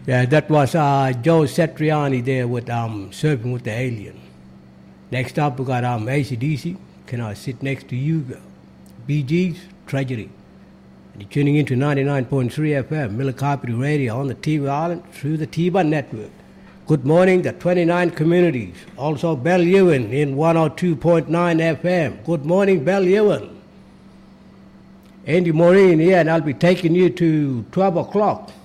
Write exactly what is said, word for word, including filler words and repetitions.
Yeah, that was uh, Joe Satriani there with um, Surfing with the Alien. Next up, we got um, A C D C, Can I Sit Next to You? Bee Gees, Tragedy. And you're tuning into ninety-nine point three F M, Millicopity Radio on the T V Island through the T-Bar Network. Good morning, the twenty-nine communities. Also, Bellevue in one oh two point nine F M. Good morning, Bellevue. Andy Maureen here, and I'll be taking you to twelve o'clock.